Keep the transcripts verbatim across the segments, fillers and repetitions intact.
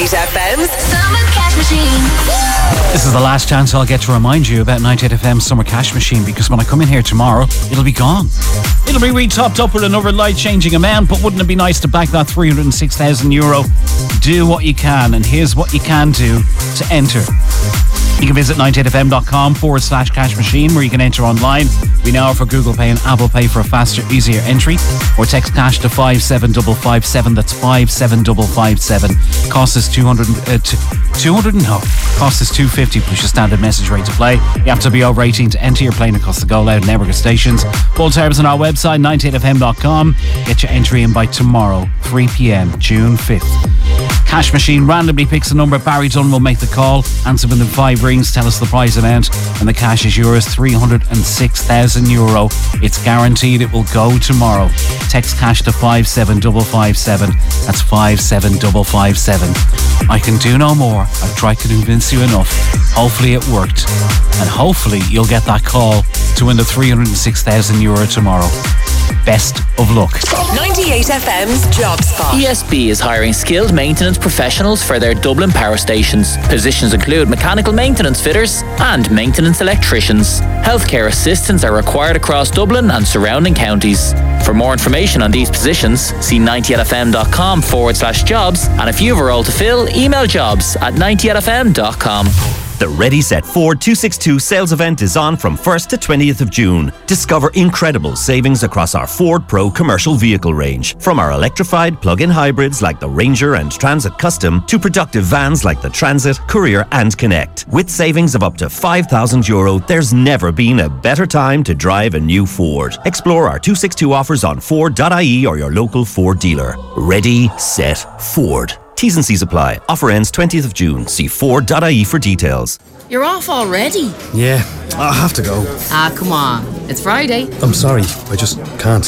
ninety-eight F M's Summer Cash Machine. This is the last chance I'll get to remind you about ninety-eight F M's Summer Cash Machine, because when I come in here tomorrow, it'll be gone. It'll be re-topped up with another life-changing amount, but wouldn't it be nice to back that three hundred six thousand euro? Do what you can, and here's what you can do to enter. You can visit ninety-eight fm.com forward slash cash machine, where you can enter online. We now offer Google Pay and Apple Pay for a faster, easier entry. Or text cash to five seven five five seven. That's five seven five five seven. Cost is two hundred. Uh, two hundred? No. Cost is two hundred fifty plus your standard message rate to play. You have to be over eighteen to enter. You're playing across the Go Loud network of stations. Full terms on our website, ninety-eight f m dot com. Get your entry in by tomorrow, three p.m, June fifth. Cash Machine randomly picks a number. Barry Dunn will make the call. Answer within five rings. Tell us the prize amount, and the cash is yours, three hundred six thousand euro. It's guaranteed it will go tomorrow. Text cash to five seven five five seven. That's five seven five five seven. I can do no more. I've tried to convince you enough. Hopefully it worked, and hopefully you'll get that call to win the three hundred six thousand euro tomorrow. Best of luck. ninety-eight F M's Job Spot. E S B is hiring skilled maintenance professionals for their Dublin power stations. Positions include mechanical maintenance fitters and maintenance electricians. Healthcare assistants are required across Dublin and surrounding counties. For more information on these positions, see ninety-eight f m dot com forward slash jobs, and if you have a role to fill, email jobs at ninety-eight f m dot com. The Ready Set Ford two sixty-two sales event is on from first to twentieth of June. Discover incredible savings across our Ford Pro commercial vehicle range. From our electrified plug-in hybrids like the Ranger and Transit Custom to productive vans like the Transit, Courier and Connect. With savings of up to five thousand euro, there's never been a better time to drive a new Ford. Explore our two sixty-two offers on Ford dot I E or your local Ford dealer. Ready, set, Ford. T's and C's apply. Offer ends twentieth of June. See Ford dot I E for details. You're off already? Yeah, I have to go. Ah, come on. It's Friday. I'm sorry, I just can't.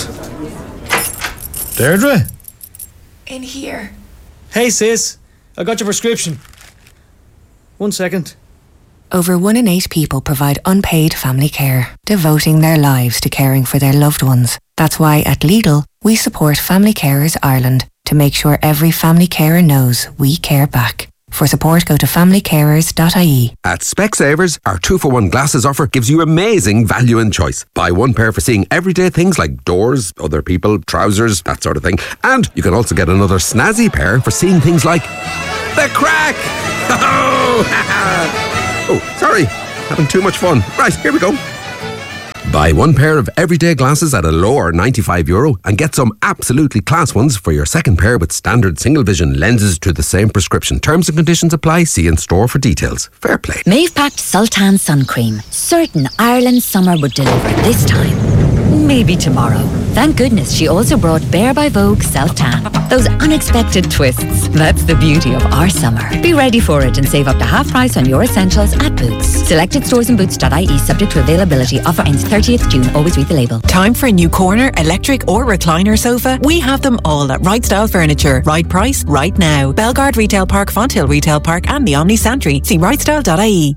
Deirdre? In here. Hey sis, I got your prescription. One second. Over one in eight people provide unpaid family care, devoting their lives to caring for their loved ones. That's why at Lidl, we support Family Carers Ireland to make sure every family carer knows we care back. For support, go to family carers dot I E. At Specsavers, our two for one glasses offer gives you amazing value and choice. Buy one pair for seeing everyday things like doors, other people, trousers, that sort of thing. And you can also get another snazzy pair for seeing things like the crack! Oh, sorry, having too much fun. Right, here we go. Buy one pair of everyday glasses at a lower ninety-five euro and get some absolutely class ones for your second pair with standard single vision lenses to the same prescription. Terms and conditions apply. See in store for details. Fair play. Maeve packed Sultan Sun Cream. Certain Ireland's summer would deliver this time. Maybe tomorrow. Thank goodness she also brought Bare by Vogue Self Tan. Those unexpected twists. That's the beauty of our summer. Be ready for it and save up to half price on your essentials at Boots. Selected stores and boots dot I E subject to availability. Offer ends thirtieth of June. Always read the label. Time for a new corner, electric or recliner sofa? We have them all at Right Style Furniture. Right price, right now. Belgard Retail Park, Fonthill Retail Park and the Omni Santry. See right style dot I E.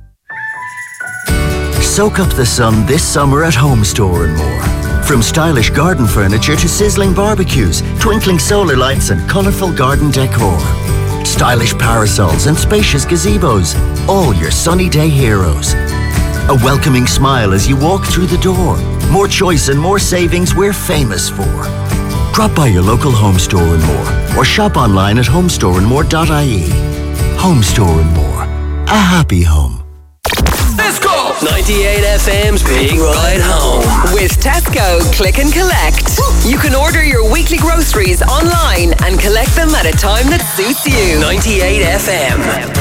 Soak up the sun this summer at Home Store and more. From stylish garden furniture to sizzling barbecues, twinkling solar lights and colourful garden decor. Stylish parasols and spacious gazebos. All your sunny day heroes. A welcoming smile as you walk through the door. More choice and more savings we're famous for. Drop by your local Home Store and more. Or shop online at home store and more dot I E. Home Store and More. A happy home. Let's go! ninety-eight F M's Big Ride Home. With Tesco Click and Collect. You can order your weekly groceries online and collect them at a time that suits you. ninety-eight F M.